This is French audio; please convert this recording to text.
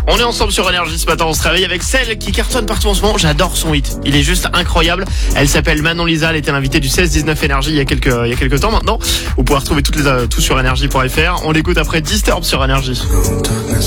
On est ensemble sur Énergie ce matin, on se réveille avec celle qui cartonne partout en ce moment. J'adore son hit, il est juste incroyable. Elle s'appelle Manon Lisa, elle était l'invitée du 16-19 Énergie il y a quelques temps maintenant. Vous pouvez retrouver tout sur énergie.fr. On l'écoute après Disturb sur Énergie.